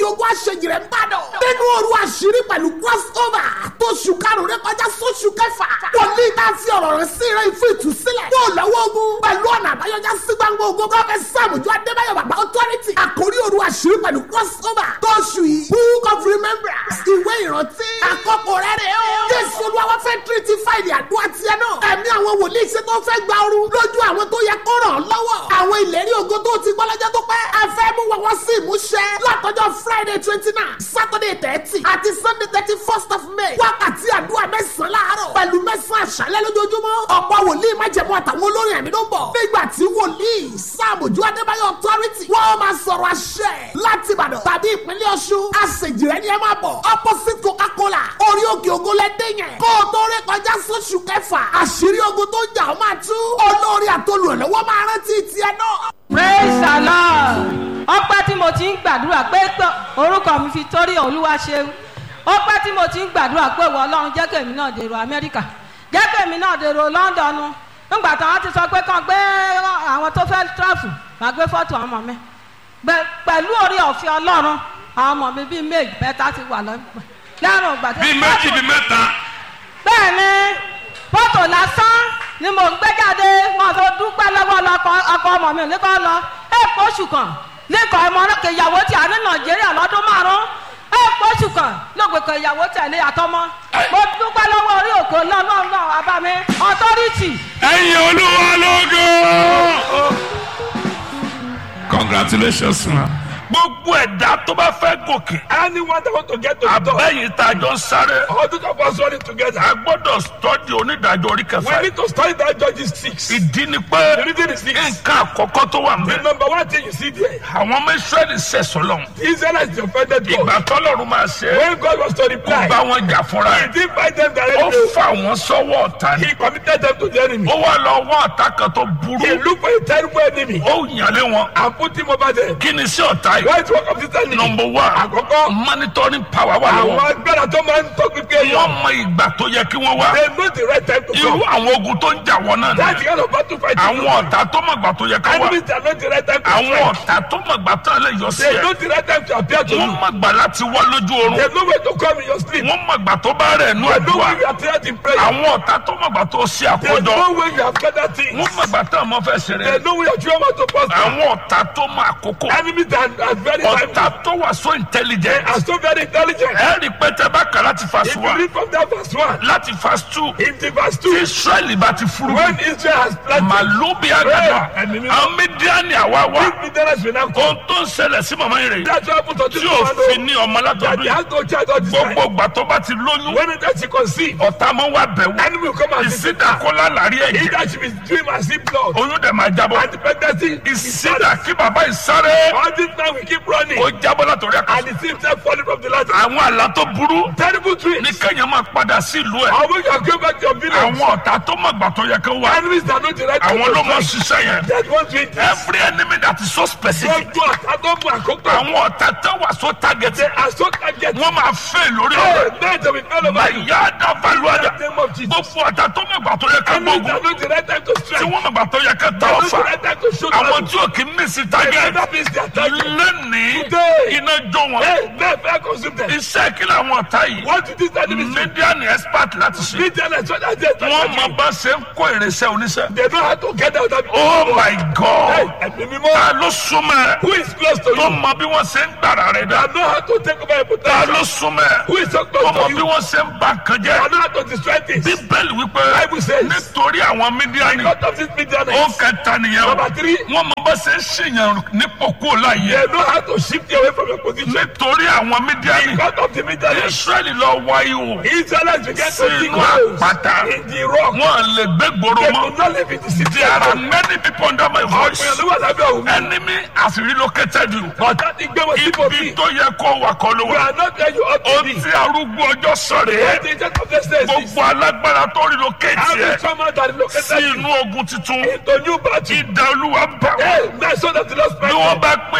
ogun àṣejì rẹ̀ ń bàdàn. nínú òru àṣírí pẹ̀lú crossover tó ṣù karùn-ún rẹ̀ kọjá sóṣù kẹfà. wòlíì tá a fi ọ̀rọ̀ rẹ̀ sí rẹ̀ fún ìtúsílẹ̀. kó o lọ́wọ́ ogun pẹ̀lú ọ̀nà àbáyọjá sí gbangba ogun. prọfẹ̀t Sàmójú Adébáyọ̀ bàbá authority. àkórí òru àṣírí pẹ̀lú crossover tó ṣù yìí. book of remembrance. ìwé ìrántí. àkókò rẹ̀ rẹ̀ o. jésù olúwa wá fẹ́ tírítì fáìlì àdúrà tiẹ̀ náà. ẹ̀mí àwọn wòlíì ṣe tó fẹ́ gba ooru lójú àwọn tó yẹ kó ràn án lọ́wọ́. àwọn ìlérí ògo tó ti gbọ́ lọ́jọ́ tó pẹ́. a fẹ́ mú wọn wọ́n sí ìmúṣẹ. látọjọ́ Friday 29 Saturday 30 àti Sunday 31st of May. wákàtí àdúrà mẹ́sàn-án láàárọ̀ pẹ̀lú mẹ́sàn-án àṣálẹ́ lójoojúmọ́. ọ̀pọ̀ wòlíì májẹ̀mú àtàwọn olórin ẹ̀mí ló ń bọ̀. nígbà tí wòlíì Sàmójú Adébáyọ̀ authority wọ́n máa sọ̀rọ̀ àṣẹ láti Ìbàdàn tàbí ìpínlẹ̀ Ọ̀ṣun. àṣejìrẹ́ ni ẹ máa bọ̀. opposite Coca-Cola orí òkè ògo lẹ́dẹ̀ yẹn. kó o tó rí kọjá sóṣù kẹfà. àṣírí ogun tó ń jà ó máa tú. olórí àtolùrànlọ́wọ́ máa rántí tiẹ̀ náà. Praise the Lord. Ọpẹ́ tí mo ti ń gbàdúrà pé orúkọ mi fi torí Olúwa ṣeun. Ọpẹ́ tí mo ti ń gbàdúrà pé ìwọ Ọlọ́run jẹ́ kèmi náà dèrò Amẹ́ríkà, jẹ́ kèmi náà dèrò London. Nígbà táwọn ti sọ pé kàn gbé àwọn tó fẹ́ tráfù máa gbé fọ́tò àwọn ọmọ mi. Pẹ̀lú orí ọ̀fẹ́ Ọlọ́run àwọn ọmọ mi bíi méjì mẹ́ta ti wà lọ́pọ̀. Lẹ́rùn ìgbà tí. Bíi méjì bíi mẹ́ta. Bẹ́ẹ̀ ni fọ́tò lásán ni mò ń gbé jáde. Wọ́n tó dúpẹ́ lọ́wọ́ ọkọ ọmọ mi nìkan lọ. Èèpọ̀ oṣù kan nìkan ọmọ ọlọ́kẹ́ ìyàwó tí a ní Nàìjíríà lọ́dún márùn-ún. Èèpọ̀ oṣù kan lóògbé ìyàwó tẹ̀lé àtọmọ. Mo dúpẹ́ lọ́wọ́ orí òkè náà abámi authority. Ẹ̀yin Olúwa lógo. Congratulations ma. Gbogbo ẹ̀dá tó bá fẹ́ gòkè. Anyone that want to get to the top. Àbẹ́yìn tá a jọ ń sáré. All the of us running together. A gbọ́dọ̀ study onídàájọ́ orí kẹfà. We need to study that Judges 6. Ìdí ni pé The reason is this. nǹkan àkọ́kọ́ tó wà ń The bẹ̀. number one thing you see there. Àwọn ọmọ Ísírẹ́lì ṣẹ̀sọ̀ lọ́hùn. Israelites offended God. Ìgbà tọ́lọ́run máa ṣe. When God was to Kò reply, bá wọn jà fúnra he ẹ̀. didn't fight them Ó directly. fà wọ́n sọ́wọ́ ọ̀tá ni. He committed them to the enemy. Ó wá lọ wọ́n ọ̀tá kan tó He burú. looked for a terrible enemy Ó yàn lé wọn. and put him over there. Kí ni sí ọ̀tá yìí? Why is work of this enemy? Number one, Àkọ́kọ́, monitoring power wà àwọn lọ́wọ́. agbára tó máa ń tọ́ pípé Wọ́n yọ. mọ ìgbà tó yẹ kí wọ́n wá. They know the right time to Irú come. àwọn ogun tó ń jà wọ́n náà That's the ni. kind of battle fight. Àwọn ọ̀tá tó mọ̀ ìgbà tó yẹ ká wá. Enemies that know the right time to Àwọn fight. ọ̀tá tó mọ̀ ìgbà tó lè yọ sí They ẹ̀. know the right time to appear to Wọ́n you. mọ̀ ìgbà láti wá lójú oorun. They know when to come in your sleep. Wọ́n mọ̀ ìgbà tó bá rẹ̀ nú They know àdúrà. when you are tired in prayer. Àwọn ọ̀tá tó mọ̀ ìgbà tó ṣe They àkójọ. know when you have gathered things. Wọ́n mọ̀ ìgbà tó ọmọ fẹ́ ṣeré. They know when your children want to prosper. Àwọn ọ̀tá tó mọ̀ àkókò. Enemies that are very Ọ̀tá timely tó wà so intelligent. are so very intelligent. Ẹ rí pé tẹ́ bá kà láti If verse you 1 read from that verse 1, láti verse 2 in the verse tí 2, Israẹli bá ti furu when Israel has planted, màlúù bí àgàdà Ẹ̀mí mímọ́. àwọn Mídíánì àwa wá big bitterness will now come. ohun tó ń ṣẹlẹ̀ sí màmá yìí rè That's what happened to tí this ò woman. fi ní ọmọ That látọdún they yìí have no child all this time. gbogbo ìgbà tó bá ti lóyún When it has to conceive, ọ̀tá mọ́ wá bẹ̀ wò enemy will come and visit ìsídà her. kó lálàrí ẹ̀jẹ̀ Either she will dream and see blood, oyún dẹ̀ máa jábọ́ and the pregnancy ìsídà kí bàbá ìsáré all this time we keep running, ó jábọ́ látọ̀rí àkàtà and it seems like falling from the ladder. àwọn àlá tó burú Terrible dreams. ní kẹ́yìn máa padà sí ìlú ẹ̀ How will you go back to your village? àwọn ọ̀tá tó mọ̀ gbà tó yẹ kó wá Enemies that know the right time àwọn ló mọ̀ to strike. ṣiṣẹ́ yẹn That won't do it. every enemy that is so specific Gbogbo àtàgbọ́gbọ̀ àkókò. àwọn ọ̀tá tó wà so targeted They are so targeted. wọ́n máa fẹ́ lórí Hey, ọ̀rọ̀ men that will fall over you. bàyá dábàlúwàdà In the name of Jesus. gbogbo ọ̀tá tó mọ̀ gbà tó yẹ ká Enemies gbógun that know the right time to tí strike. wọ́n mọ̀ gbà tó yẹ ká ta They know ọ̀fà the right time to shoot. àwọn tí ò kí ń mísì They target never miss their target. lónìí Today. iná jó wọn Hey, men fẹ́ consume them. iṣẹ́ kí làwọn ọ̀tá yìí What did this enemy do? Mídíánì expert láti ṣe Bitterness, what are they wọ́n mọ targeting? bá ṣe ń kó irinṣẹ́ oníṣẹ́ They know how to get out of it. oh my god Hey, ẹ̀mí mímọ́. ta ló súnmọ́ ẹ Who is close to tó you? mọ bí wọ́n ṣe ń gbàrà rẹ̀ dá They know how to take over your ta potential. ló súnmọ́ ẹ Who is so tó close mọ to bí you? wọ́n ṣe ń ba nǹkan They jẹ́ know how to destroy things. bíbélì wípé Bible says, nítorí àwọn Mídíánì God of this ó bitterness. kẹta nìyẹn o Number 3, wọ́n mọ bá ṣe ń ṣèyàn nípò kúrò láàyè they know how to shift you away from your position. nítorí àwọn Mídíánì God of the bitterness. Ísírẹ́lì lọ wá ihò Israelites began to dig sínú holes àpáta in the rock. wọn lè gbé gbòòrò They mọ́ could not live in the city. there are many people under my voice Ọ̀pọ̀ ìlú wà lábẹ́ òun. enemy has relocated you Ọ̀tá ti gbé wọn síbò ibi bí. tó yẹ kó wà kọ́ ló You wà are not where you ought ó to be. ti arúgbó ọjọ́ sọ̀rọ̀ What yẹn is just of the states? gbogbo alágbára tó relocate Every yẹ trauma that sí located you inú ogun tuntun into new battle. ìdá olúwa bá wọn Hey, my son of the Lord bí Spirit. wọ́n bá pé ẹgbẹgbẹ̀rún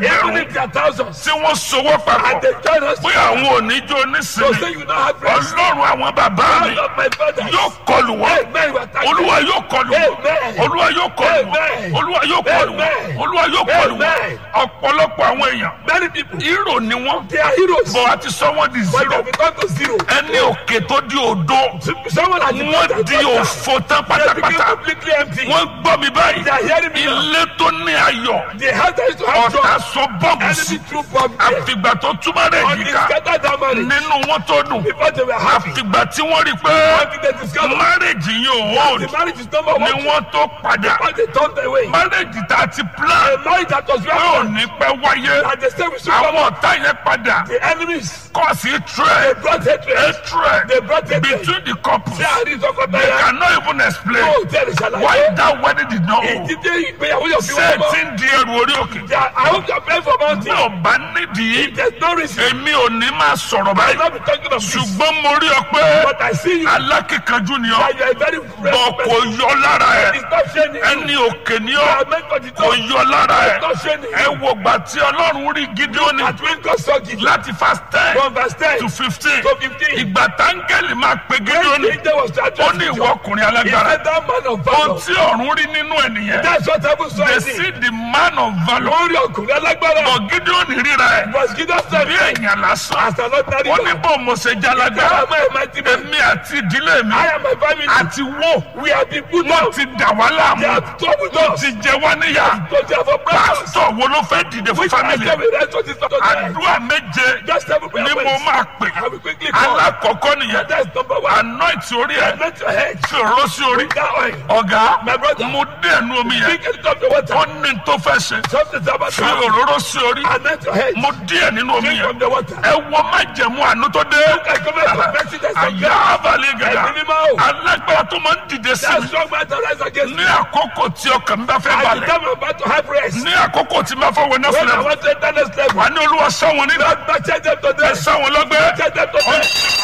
ẹgbẹ̀rún if there are thousands tí wọ́n sowọ́ and papọ̀ they join us pé àwọn oníjó to say nísìnyí you now have rest. ọlọ́run àwọn bàbá mi God of my fathers. yóò kọlù wọn Amen. We are thanking olúwa you. yóò kọlù wọn Amen. olúwa yóò kọlù wọn Amen. olúwa yóò kọlù wọn Amen. olúwa yóò kọlù wọn Amen. ọ̀pọ̀lọpọ̀ àwọn èèyàn Many people, hero ni wọ́n they are heroes. bọ̀ àti sọ wọ́n di But they zero have become to zero. ẹni òkè tó di òdo Someone has wọ́n di òfo tán They became pátápátá completely empty. wọ́n gbọ́ mi báyìí They are hearing me now. ilé tó ní ayọ̀ They have that to have ọ̀tá joy. sọ bọ́ọ̀gù sí Enemy true bomb there. àfìgbà tó túmọ̀ rẹ̀ On the yíká scatter that marriage. nínú wọn tó dùn Before they were happy. àfìgbà tí wọ́n rí i pé Until they discovered márèjì yìí ò hold the marriage is number ni one. wọ́n tó padà But they turned away. márèjì tá a ti A plan marriage that was pé ò well ní pẹ́ wáyé and they said we should àwọn come. ọ̀tá yẹn padà The enemies, kọ́ sí they trade brought hatred. They brought hatred. between the couples Ṣé àrí they ìtọ́kọ̀taya? cannot even explain Ó tẹ̀lé why ṣàlàyé. that wedding did not hold Ìdílé ìgbéyàwó yóò fi ṣé wọ́n tí mọ́. ń di ẹrù orí òkè I hope you are praying for bí mountain. ò bá nídìí There's no reason. èmi ò ní máa sọ̀rọ̀ I will báyìí not be talking of this. ṣùgbọ́n mo rí ọ pé But I see you. alákìkanjú ni ọ That you are a very bọ̀ brave kò person. yọ lára ẹ It's not shame you. ẹni òkè ni You ọ are meant for the kò top. yọ lára ẹ It's not shame ẹ you. wo gbà tí ọlọ́run rí Gídíónì At when God saw Gideon láti verse 10 from verse 10 to 15 to 15. ìgbà táńgẹ́lì máa pe Gídíónì When Gideon was to ó address ní Gideon, ìwọ ọkùnrin he alágbára said that man of ohun valor. tí ọ̀run rí nínú ẹ̀ nìyẹn That's what heaven saw they in see him. the man of valour Wọ́n rí ọkùnrin alágbára. but Gídíónì ríra ẹ̀ Was Gideon said bí èèyàn lásán as an ordinary ó ní man. bó mo ṣe jálágbára Am I a mighty man? èmi àti ìdílé mi I am my family. àti wó We have been put wọ́n down. ti dà wá They láàmú have troubled wọ́n us. ti jẹ wá níyà But they have oppressed us. pásítọ̀ wo ló fẹ́ dìde fún Which I fámìlì said we rest for this Saturday. àdúrà méje Just seven ni prayer mo points. máa pè I will quickly call. alákọ̀ọ́kọ́ nìyẹn That's number one. anoint orí ẹ̀ Anoint your head. fi òró sí orí That oil. ọ̀gá My brother. mo dé ẹnu omi yẹn Drink it up the water. ó ní tó fẹ́ ṣe Something's about fi to happen. òróró sí orí Anoint your head. mo díẹ̀ nínú omi Drink yẹn from the water. ẹ wọ májẹ̀mú àánú tó dé I come out from Mercedes. àyà abalẹ̀ gàdá Ẹ̀mí mímọ́ o. alágbára tó máa ń dìde sí That mi strong man to rise against ní me. àkókò tí ọkàn mi bá fẹ́ At the balẹ̀ time I'm about to have rest. ní àkókò tí máa fọwọ́ náà When I fúnlẹ̀ want to enter next level. wà ní olúwa sáwọn nígbà Lord, my change them today. ẹ sáwọn lọ́gbẹ́ Change them today.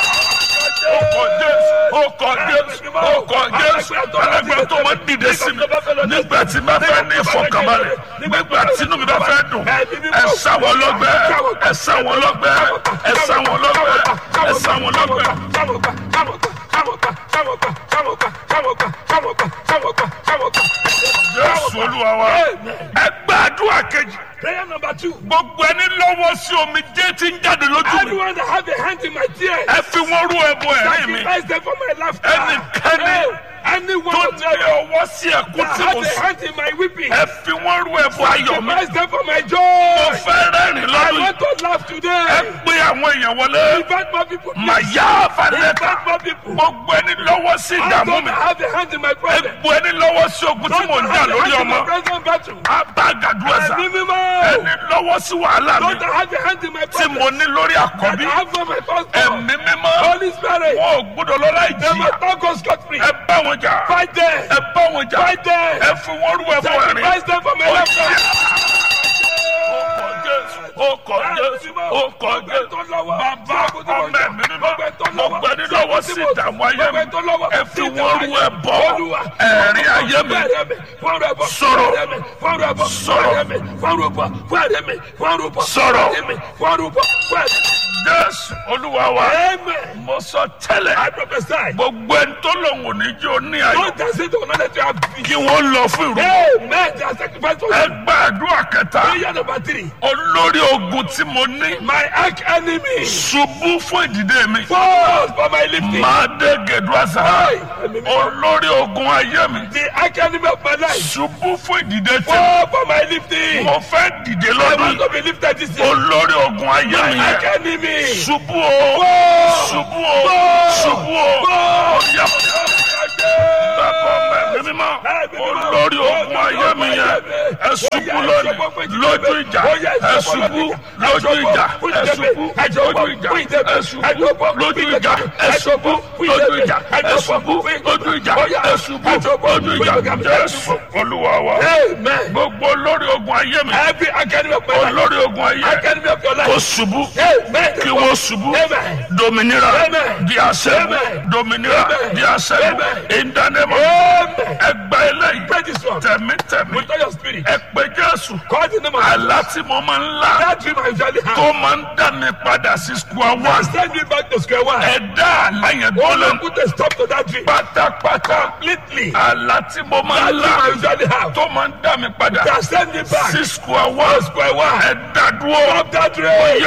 ọkọ̀ jésù ọkọ̀ jésù ọkọ̀ jésù alágbára tó máa ń dìde sí mi nígbà tí bá fẹ́ ní ìfọ̀kànbalẹ̀ nígbà tí inú mi bá fẹ́ dùn ẹ sáwọn lọ́gbẹ́ ẹ sáwọn lọ́gbẹ́ ẹ sáwọn lọ́gbẹ́ ẹ sáwọn lọ́gbẹ́. Jésù olúwa wa ẹ gbàdúrà kejì Prayer number 2. gbogbo ẹni lọ́wọ́ sí omi jẹ́ tí ń jáde lójú mi Anyone that have a hand in my tears, ẹ fi wọ́n rú ẹbọ ẹ̀rín mi sacrifice them for my laughter. ẹnikẹ́ni Hey, anyone tó of ní them ọwọ́ sí ẹkún that tí mo has a sùn hand in my weeping, ẹ fi wọ́n rú ẹbọ ayọ̀ mi sacrifice them for my mo joy. fẹ́ rẹ́rìn I lọ́dún yìí want to laugh ẹ today. pé àwọn èèyàn wọlé Invite more people. please. màyà àfàlẹ́kà Invite more people. gbogbo ẹni lọ́wọ́ sí I ìdààmú don't mi have a hand in my problem. gbogbo ẹni lọ́wọ́ sí ogun tí Don't mò ń jà have a lórí hand in ọmọ my present battle. abágàdúrà Ẹ̀mí mímọ́. ẹni lọ́wọ́ sí wàhálà mi Don't have a hand in my tí problem. mo ní lórí That àkọ́bí I have for my firstborn. ẹ̀mí mímọ́ Holy Spirit. wọn ò gbọ́dọ̀ lọ́la They ìjìyà must not go scot free. ẹ bá wọn jà Fight them. ẹ bá wọn jà Fight them. ẹ fi wọn rú ẹbọ ẹ̀rín Sacrifice them for my Ó laughter. yá. ó kọ jésù ó kọ jésù bàbá ọmọ ẹ̀mí mímọ́ gbogbo ẹni lọ́wọ́ sí ìdààmú ayé mi ẹ fi wọn rú ẹbọ ẹ̀rín ayé mi jésù olúwa wa Amen. mo sọ tẹ́lẹ̀ I prophesy. gbogbo ẹni tó lòun ò ní jẹ́ òní ayọ̀ Don't just say to another to have peace. kí wọ́n lọ fún ìrú Amen. They are sacrificed for ẹ you. gbàdúrà kẹta Prayer number 3. olórí ogun tí mo ní My arch enemy ṣubú fún ìdìde mi falls for my lifting. máa dé gèdú àṣà olórí ogun ayé mi The arch enemy of my life ṣubú fún ìdìde tí fall for my lifting. mo fẹ́ dìde I lọ́dún want to be lifted this year. olórí ogun ayé mi My arch yẹn enemy ṣubú o ṣubú o ṣubú o ọ̀yà bàbá mẹ́rin mímọ́ olórí ogun ayé mi yẹn ẹ ṣubú lónìí lójú ìjà ẹ ṣubú lójú ìjà ẹ ṣubú lójú ìjà ẹ ṣubú lójú ìjà ẹ ṣubú lójú ìjà ẹ ṣubú lójú ìjà ẹ ṣubú lójú ìjà Jésù Olúwa wa Amen. gbogbo olórí ogun ayé mi Every arch enemy of my life. olórí ogun ayé Arch enemy of your life. kò ṣubú Amen. kí wọ́n ṣubú Amen. dominira Amen. di àṣẹ Amen. dominira Amen. di àṣẹ Amen. ìdánimọ̀ Amen. ẹgbẹ́ eléyìí Pray this one. tẹ̀mítẹ̀mí With all your spirit. ẹgbẹ́ Jésù Call the name of àlá tí mo máa ń lá that dream I usually have. tó máa ń dá mi padà sí square one Send me back to square one. ẹ̀dá àlá yẹn Oh, gbọ́lẹ̀ Lord, put a stop to that dream. pátápátá Completely. àlá tí mo máa That ń dream I lá usually have. tó máa ń dá mi padà That send me back. sí square one Square one. ẹ̀dá dúró Stop that dream.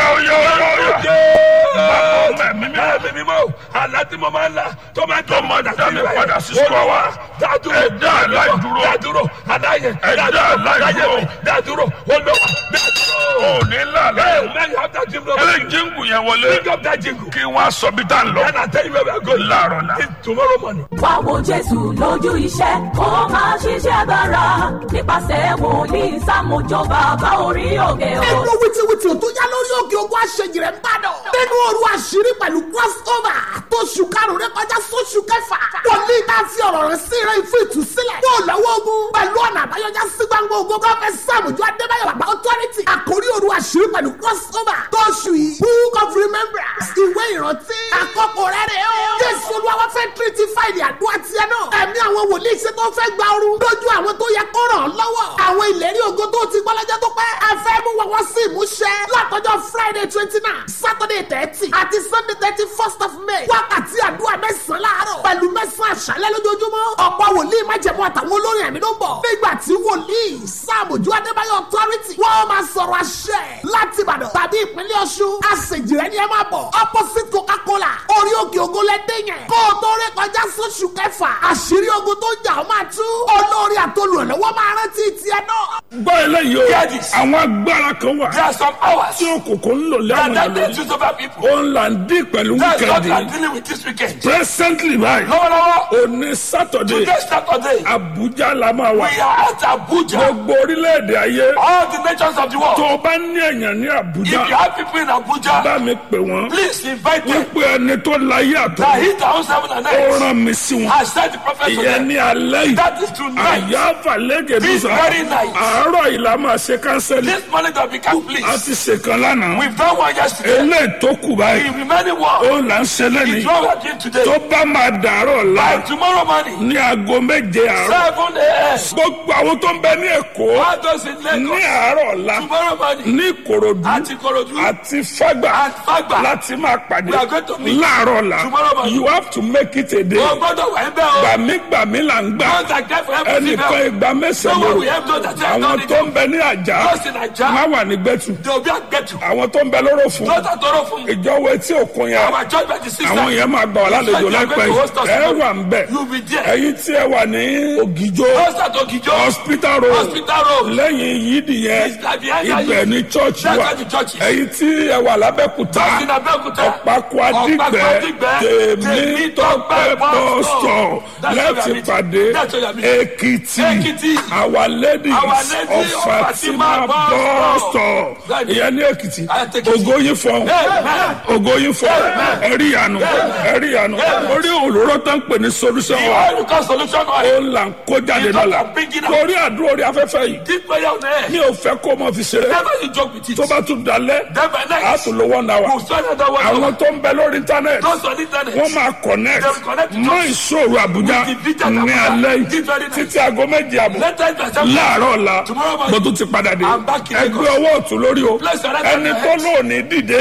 Ẹ̀mí mímọ́, àlá tí mo máa ń lá tó máa ń dá mi padà sí square one. Ẹ̀dá aláìdúró. Dádúró, aláyẹ, Ẹ̀dá aláìdúró. dádúró, olówó, dádúró. òní lálẹ́ Hey, man, you have that dream number. ẹlẹ́ jíǹgù yẹn wọlé Pick up that jingle. kí wọ́n á sọ bí tá à ń lọ Then I tell you where we are going. láàárọ̀ la. It's tomorrow morning. wá wo Jésù lójú iṣẹ́ kó máa ṣiṣẹ́ bára nípasẹ̀ wòlíì Sámójó bàbá orí òkè o. nínú wìtìwìtì tó yá lórí òkè ogun àṣejì rẹ̀ ń bàdàn. nínú òru àṣírí pẹ̀lú crossover tó ṣù karùn-ún rẹ̀ kọjá sóṣù kẹfà. wòlíì tá a fi ọ̀rọ̀ rẹ̀ sí rẹ̀ fún ìtúsílẹ̀. yóò lọ́wọ́ ogun pẹ̀lú ọ̀nà àbáyọjá sí gbangba ogun gọ́fẹ́ Sámójó Adébáyọ̀ bàbá authority. àkórí òru àṣírí pẹ̀lú crossover tó ṣù yìí book of remembrance ìwé ìrántí. àkọ́kọ́ rẹ̀ rẹ̀ o. Jésù Olúwa wá fẹ́ tírítì fáìlì àdúrà tiẹ̀ náà. ẹ̀mí àwọn wòlíì ṣe tó fẹ́ gba ooru lójú àwọn tó yẹ kó ràn án lọ́wọ́. àwọn ìlérí ògo tó ti gbọ́ lọ́jọ́ tó pẹ́. ẹ fẹ́ mú wọn wọ́n sí ìmúṣẹ. látọjọ́ Friday 29 Saturday 30 àti Sunday 31st of May. wákàtí àdúrà mẹ́sàn-án láàárọ̀ pẹ̀lú mẹ́sàn-án àṣálẹ́ lójoojúmọ́. ọ̀pọ̀ wòlíì májẹ̀mú àtàwọn olórin ẹ̀mí ló ń bọ̀. nígbà tí wòlíì Sámójó Adébáyọ̀ authority wọ́n máa sọ̀rọ̀ àṣẹ láti Ìbàdàn tàbí ìpínlẹ̀ Ọ̀ṣun. àṣejìrẹ́ ni ẹ máa bọ̀ opposite Coca-Cola orí òkè ògo lẹ́dẹ̀ yẹn. kó o tó rí kọjá sóṣù kẹfà àṣírí ogun tó jà ó máa tú. olórí àtolùrànlọ́wọ́ máa rántí tiẹ̀ náà. gbọ́ eléyìí o Hear this. àwọn agbára kan wà There are some hours tí òkùnkùn ń lò lẹ́wọ̀n that they lórí choose over people. ó ń là ń dín pẹ̀lú That's what we are wíkẹ́ndì dealing with this weekend. presently báyìí Lọ́wọ́lọ́wọ́, òní Saturday today Saturday, Abuja la máa wà we are at Abuja. gbogbo orílẹ̀-èdè ayé All the nations of the world. tó o bá ní èèyàn ní If you Abuja have people in Abuja, bá mi pè wọ́n please invite them. wípé ẹni tó láyé That àtọ́ hit our own 7 and ó 8. rán mi sí wọn I said the prophet to ìyẹn them. ní alẹ́ yìí That is tonight. àyà àfàlẹ́gẹ̀ This dùsà very night. àárọ̀ yìí la máa ṣe kánsẹ́lì This morning that we can a please. ti ṣèkan lánàá We've done one yesterday. eléyìí tó kù The báyìí remaining one ó là ń ṣe lẹ́nìí is what we are doing today. tó bá máa dàárọ̀ la By tomorrow morning, ní aago méje àárọ̀ 7 a.m. gbogbo àwọn tó ń bẹ ní Èkó All those in ní Lagos, àárọ̀ la tomorrow morning, ní Ìkòròdú at Ikorodu, àti Fágbà at Fagba, láti máa pàdé we are going to meet láàárọ̀ la tomorrow morning. you have to make it a day Oh, brother, we are in there. gbàmígbàmí là ń gbà Those that care for every ẹnìkan female. ìgbà No mẹ́sàn-án one lóru will help those that have àwọn done tó it. ń bẹ ní Àjà Those in Naija, má wà ní Gbẹ̀tù they will be at Gbetu. àwọn tó ń bẹ lóró fún Those that don't know from ìjọwọ́ etí òkun yẹn our church by the sister. àwọn yẹn máa gbà wà lálejò láìpẹ́ yìí ẹ wà ń bẹ̀ You'll be there. ẹ̀yin tí ẹ wà ní Ògìjó Those that Ogijo, hospital road hospital road, lẹ́yìn yídì yẹn is that behind ibẹ̀ ní church That's wà where the church is. ẹ̀yin tí ẹ wà lábẹ́kúta Those in Abeokuta, Ọ̀pákọ̀ Ọ̀pákọ̀ Adígbẹ́ Adígbẹ́, Tèmítọ́pẹ́ bus stop That's where we láti are meeting. pàdé That's where we are meeting. Èkìtì Èkìtì, Our Lady Our Lady of of Fatima Fatima bus bus stop stop. ìyẹn ní Èkìtì Àti Èkìtì. ògóyìn fọ́n Amen. ògóyìn fọ́n ẹ̀rí ìyanu ẹ̀rí ìyanu orí òróró tó ń pè ní solution The wa oil will cause solution ó oil. là ń kó jáde It's lọ́la not big enough. torí àdúrà orí afẹ́fẹ́ yìí This prayer on air. mi ò fẹ́ kó o mọ̀ fi ṣeré Never you joke with it. tó bá tún dalẹ̀ Then by á night, tún lo 1 hour we'll spend another 1 àwọn hour. tó ń bẹ lórí internet Those on internet, wọ́n máa connect They will connect to mọ́ us. ìṣòro Àbújá With the video ní Abuja. alẹ́ This very yìí night. títí aago méje àbọ̀ later in the láàárọ̀ ọ̀la Tomorrow morning. mo tún ti padà dé I'm back in ẹgbẹ́ Lagos. ọwọ́ ọ̀tún lórí o Place your right ẹni hand tó on your lóòní dìde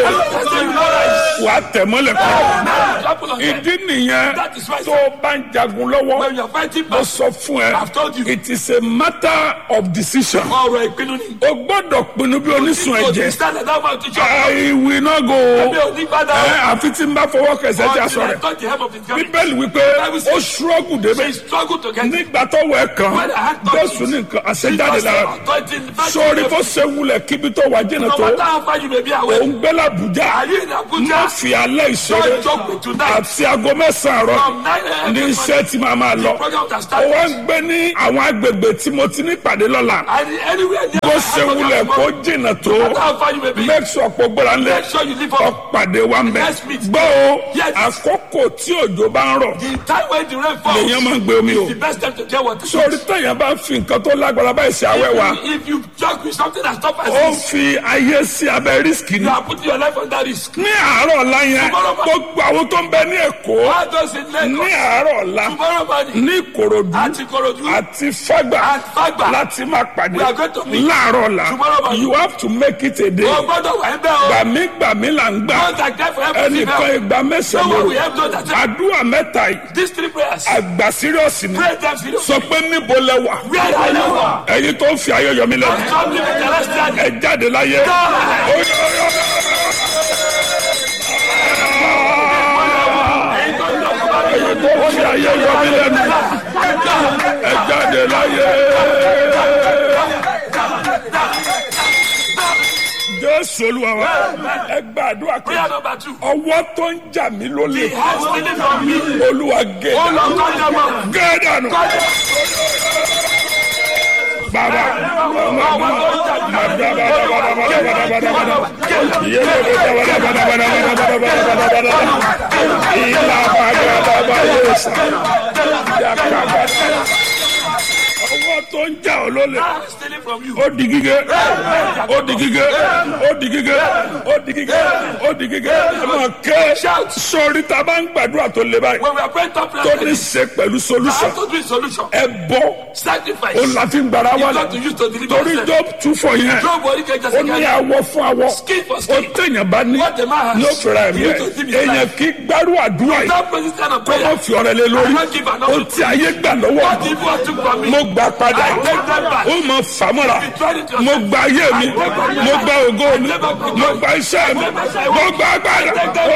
wàá tẹ̀ mọ́lẹ̀ kan ìdí nìyẹn That is why- tó o bá ń jagun lọ́wọ́ When you're fighting mo back, sọ fún ẹ I've told you. it is a matter of decision ọ̀rọ̀ ìpinnu ni. o gbọ́dọ̀ pinnu bí onísun ẹ̀jẹ̀ stand at that mountain chop. I will not go Ẹbí ò ní padà. àfi tí n bá fọwọ́ kẹsẹ̀ jà Until I sọ̀rọ̀ touch the hem of his garment. bíbélì wípé ó ṣúrọ́gù débẹ̀ She struggled to get it. nígbà tó wẹ̀ kan When I had touched Jésù it, ní nǹkan àṣejáde Jesus lára anointing, sórí bó ṣe wulẹ̀ kíbi tó wà jìnnà no tó matter how far you may be away, òun gbé l'Àbújá are you in Abuja? má fi alẹ́ ìṣeré Don't joke with tonight. àti aago mẹ́sàn-án rọ From 9 a.m. ní iṣẹ́ tí màá máa lọ The program that ó started. wá ń gbé ní àwọn agbègbè tí mo ti ní pàdé lọ́la And anywhere near bó ṣe wulẹ̀ kó jìnnà tó no matter how far you may be, make sure pé gbọ́dọ̀ ńlẹ̀ make sure you live ọ up. pàdé wa wà ń bẹ̀. Yes, meat. gbọ́ o Yes. àkókò tí òjò bá ń rọ̀ The time when the rain falls lèyàn máa ń gbé omi o. is the best time to get water. sórí tẹ̀yàn bá fi nǹkan tó lágbára báyìí sí awẹ́ wa If you joke with something as tough as ó this, fi ayé sí abẹ́ rísíkì you ni. are putting your life under risk. ní àárọ̀ ọ̀la yẹn gbogbo àwọn tó ń bẹ ní Èkó All those in ní Lagos, àárọ̀ ọ̀la tomorrow morning, ní Ìkòròdú at Ikorodu, àti Fágbà at Fagba, láti máa pàdé we are going to meet láàárọ̀ ọ̀la. tomorrow morning. you have to make it a day. o gbọ́dọ̀ wà ẹ̀bẹ̀ o. gbàmígbàmí là ń gbà Don't like for everything. ẹnìkan ìgbà No mẹ́sàn-án one will lóru help those that say, àdúrà mẹ́ta yìí these three prayers, àgbà sírìọ́sì ni pray them seriously. sọ pé níbo lẹ wà Where are you? ẹ̀yin tó ń fi ayé yọ mí lẹ́nu Come live in celestial. ẹ jáde láyé. Ó yá, ó yá. ẹ̀yin tó ń fi ayé yọ mí lẹ́nu ẹ jáde láyé. Jésù Olúwa wa ẹ gbàdúrà Prayer kejì number 2. ọwọ́ tó ń jà mí lólè He has stealing from me. Olúwa gé Oh Lord, cut them off. gé dànù. Baba, ọwọ́ tó ń jà ọ́ lólè. Stealing from you. Ó di gígé, ó di gígé, ó di gígé, ó di gígé, ó di gígé. Ẹ máa ké sórí tá a bá ń gbàdúrà tó le báyìí. When we are praying top Tó prayer, ní ṣe pẹ̀lú I solution. have to do a solution. Ẹ bọ́, Sacrifice. ó la fi ń gbàrà You wálé. got to use to deliver Torí yourself. Job tún fọ yẹn. Nobody can just Ó ní awọ fún awọ. Skin for Ó skin. tẹ̀yàn bá ní. What the man has. Ní ó fẹ́ra ẹ̀mí You ẹ̀. to give his Èèyàn life. kì í gbárù àdúrà yìí. That person kind of Kó má prayer. fi ọ̀rẹ́ lé lórí. I don't give an Ó offering. ti ayé gbà lọ́wọ́. What people have took from me. Mo gbà padà. I take them back. Ó mọ fàmọ́ra. Mo gba ayé mi. Mo gba ògo mi. Mo gba iṣẹ́ mi. Mo gba agbára.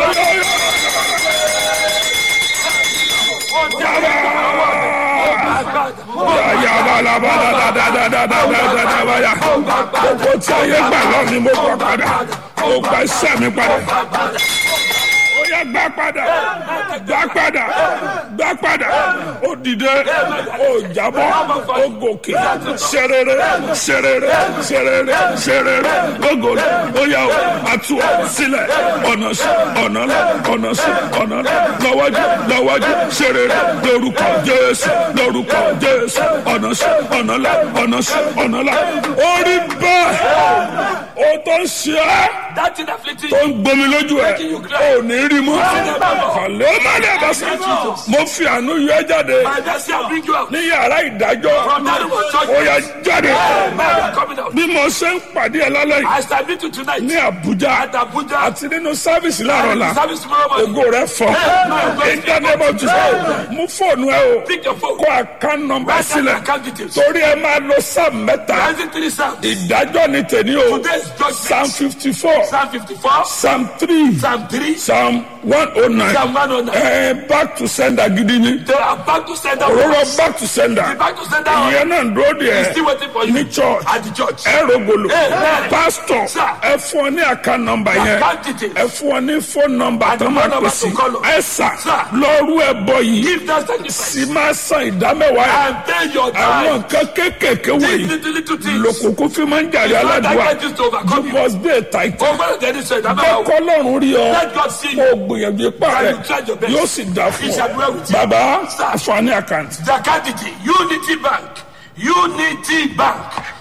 Gbogbo tí ayé gbà lọ ni mo gbà padà. Mo gba iṣẹ́ mi padà. Ó yá gbà padà. Gbà padà. Gbà padà. Ó dìde. Ó jábọ́. Ó gòkè. Ṣerere. Ṣerere. Ṣerere. Ṣerere. Ó gòkè. Ó yá o. Àtú ọ sílẹ̀. Ọ̀nà sí. Ọ̀nà lọ. Ọ̀nà sí. Ọ̀nà lọ. Lọ́wọ́jú. Lọ́wọ́jú. Ṣerere. Lórúkọ Jésù. Lórúkọ Jésù. Ọ̀nà sí. Ọ̀nà lọ. Ọ̀nà sí. Ọ̀nà lọ. Orí bẹ́ẹ̀. Ó tó ń ṣe é. That thing afflicting Tó you. ń gbomi lójú ẹ̀. Ó ní rí mọ́. Kàlẹ́ má lè bá sọ. Mo fi àánú yọ ẹ́ jáde My mercy will bring you out. ní yàrá ìdájọ́. From that room of church. Ó yá jáde. Man, you are coming out. Bí mo ṣe ń pàdé ẹ lálẹ́ yìí I shall meet you tonight. ní Àbújá At Abuja. àti nínú sáfìsì láàárọ̀ la Service tomorrow morning. ògo rẹ fọ. Ìdánimọ̀ jù mú fóònù ẹ o. Pick your phone. Kó account number Write down sílẹ̀. account details. Torí ẹ máa lo sáàmù mẹ́ta. Rising 3 Psalms. Ìdájọ́ ni tèmi o. Today's judgment. Psalm 54. Psalm 54. Psalm 3. Psalm 3. Psalm 109. Psalm 109. Back to sender gidi ni. They are about to send out. Òróró back to sender. Back to send out. Ìyẹn náà ń dúró de He's still ẹ waiting for you. ní church. At the church. Ẹ rògbòlò. Amen. Pastor Sir. ẹ fún ọ ní account number yẹn. Account details. Ẹ fún ọ ní phone number And tó the máa phone number pè sí. to call us. Ẹ sà Sir. lọ́rú ẹ bọ yìí. Give that sacrifice. Sì máa san ìdámẹ́wàá yẹn. And pay your Àwọn time. nǹkan kéékèèké These wọ̀nyí little things. lòkùnkùn fi máa ń jàre Don't aládùúgbà. get used to overcome You you. must be a tight. Over the said, Kọ́kọ́ lọ́run rí ọ. let God see Kó you. o gbìyànjú ipá And rẹ̀ you try your best. yóò sì dá fún He shall ọ. dwell with you. Bàbá Sir. àfààní àkáǹtì. Zakaditi, Unity Bank, Unity Bank,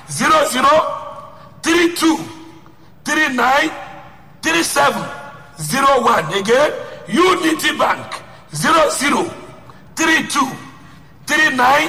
0032 39 3701. Again, Unity Bank, 0032 39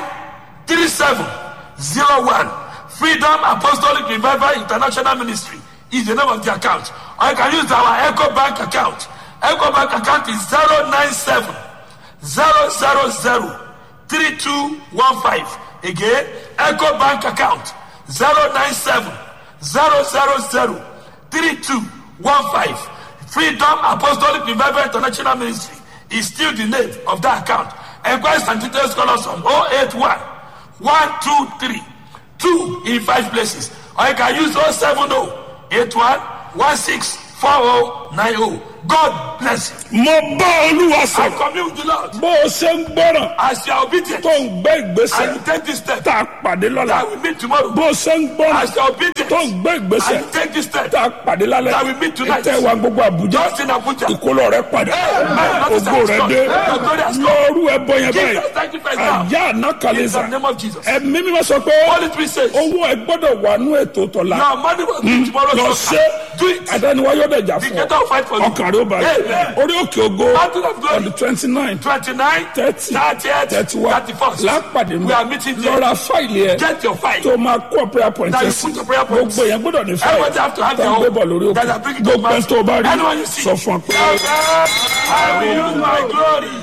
3701. Freedom Apostolic Revival International Ministry is the name of the account. Or you can use our Echo Bank account. Echo Bank account is 097 000 3215. Again, Echo Bank account 097 000 3215. Freedom Apostolic Revival International Ministry is still the name of that account. Enquest and details call us on 081 123 2 in 5 places. Or you can use 070 81 16 4090. God bless you. mo bá olúwa I sọ̀rọ̀ commune with the Lord. bó o ṣe ń gbọ́ràn As you are obedient, tó ń gbé ìgbésẹ̀ and you take this step, tá a pàdé lọ́la that we meet tomorrow. bó o ṣe ń gbọ́ràn As you are obedient, tó ń gbé ìgbésẹ̀ and you take this step, tá a pàdé lálẹ́ that we meet tonight. ìtẹ́ wa gbogbo àbújá just in Abuja. ìkólọ rẹ padà ògo rẹ dé lọ́ọ́rù ẹbọ yẹn Give báyìí us sacrifice now. àyà In ànákàlẹ́sà the name of Jesus. ẹ̀mí mímọ́ sọ pé Holy Spirit says, owó ẹ gbọ́dọ̀ wà nú ètò tọ̀la now money will be tomorrow's lọ program. ṣe Do it. àdániwáyọ̀ dẹ̀jà The fún creator ọ will fight for you. ọkàn rẹ ó balẹ̀ Amen. orí òkè ògo Battle of glory. on the 29 29, 30, 30th, 31 31st. lápàdé We mi are meeting there. lọ́ra fáìlì ẹ Get your fight. tó máa kó prayer point That ẹ you sí put your prayer points. gbogbo yẹn gbọ́dọ̀ ní fáìlì Everybody have to have tó their ń gbé own. bọ̀ lórí That òkè are bringing to gbogbo ẹ pass. tó bá rí Anyone you see. sọ fún ọ pé. I will use my glory